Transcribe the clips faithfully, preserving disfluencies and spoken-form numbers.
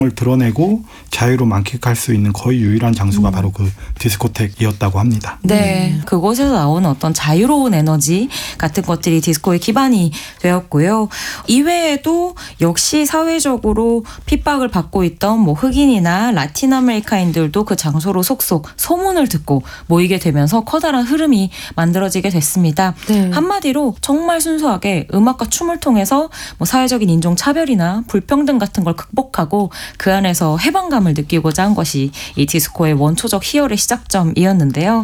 을 드러내고 자유로 만끽할 수 있는 거의 유일한 장소가 음. 바로 그 디스코텍이었다고 합니다. 네, 그곳에서 나오는 어떤 자유로운 에너지 같은 것들이 디스코의 기반이 되었고요. 이외에도 역시 사회적으로 핍박을 받고 있던 뭐 흑인이나 라틴 아메리카인들도 그 장소로 속속 소문을 듣고 모이게 되면서 커다란 흐름이 만들어지게 됐습니다. 네. 한마디로 정말 순수하게 음악과 춤을 통해서 뭐 사회적인 인종 차별이나 불평등 같은 걸 극복하고 그 안에서 해방감을 느끼고자 한 것이 이 디스코의 원초적 희열의 시작점이었는데요.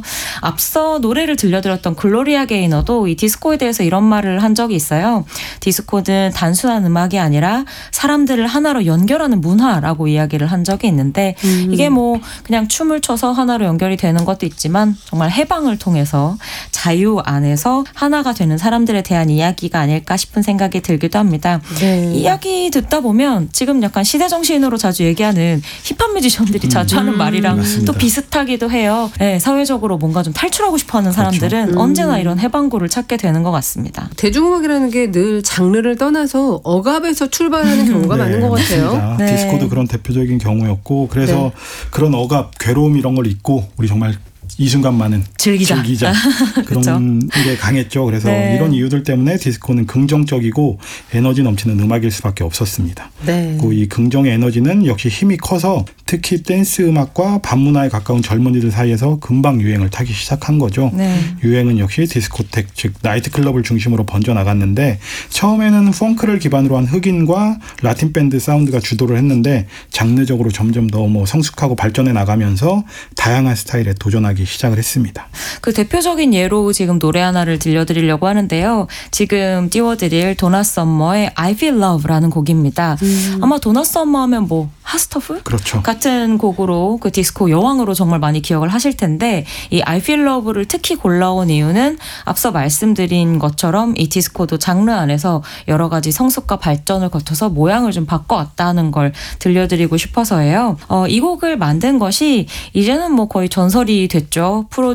앞서 노래를 들려드렸던 글로리아 게이너도 이 디스코에 대해서 이런 말을 한 적이 있어요. 디스코는 단순한 음악이 아니라 사람들을 하나로 연결하는 문화라고 이야기를 한 적이 있는데 음. 이게 뭐 그냥 춤을 춰서 하나로 연결이 되는 것도 있지만 정말 해방을 통해서 자유 안에서 하나가 되는 사람들에 대한 이야기가 아닐까 싶은 생각이 들기도 합니다. 네. 이야기 듣다 보면 지금 약간 시대정신으로 자주 얘기하는 힙합 뮤지션들이 자주 하는 음, 말이랑 맞습니다. 또 비슷하기도 해요. 네, 사회적으로 뭔가 좀 탈출하고 싶어하는 사람들은 그렇죠. 언제나 음. 이런 해방구를 찾게 되는 것 같습니다. 대중음악이라는 게 늘 장르를 떠나서 억압에서 출발하는 경우가 네, 많은 것 같아요. 맞습니다. 네. 디스코도 그런 대표적인 경우였고 그래서 네. 그런 억압, 괴로움 이런 걸 잊고 우리 정말 이 순간만은 즐기자. 즐기자 그쵸. 그런 게 강했죠. 그래서 네. 이런 이유들 때문에 디스코는 긍정적이고 에너지 넘치는 음악일 수밖에 없었습니다. 네. 그리고 이 긍정의 에너지는 역시 힘이 커서 특히 댄스 음악과 밤문화에 가까운 젊은이들 사이에서 금방 유행을 타기 시작한 거죠. 네. 유행은 역시 디스코텍 즉 나이트클럽을 중심으로 번져나갔는데 처음에는 펑크를 기반으로 한 흑인과 라틴 밴드 사운드가 주도를 했는데 장르적으로 점점 더 뭐 성숙하고 발전해 나가면서 다양한 스타일에 도전하기 시작을 했습니다. 그 대표적인 예로 지금 노래 하나를 들려드리려고 하는데요. 지금 띄워드릴 도나 썸머의 I Feel Love라는 곡입니다. 음. 아마 도나 썸머 하면 뭐 핫스터프? 그렇죠. 같은 곡으로 그 디스코 여왕으로 정말 많이 기억을 하실 텐데 이 I Feel Love를 특히 골라온 이유는 앞서 말씀드린 것처럼 이 디스코도 장르 안에서 여러 가지 성숙과 발전을 거쳐서 모양을 좀 바꿔왔다는 걸 들려드리고 싶어서예요. 어, 이 곡을 만든 것이 이제는 뭐 거의 전설이 됐죠. 프로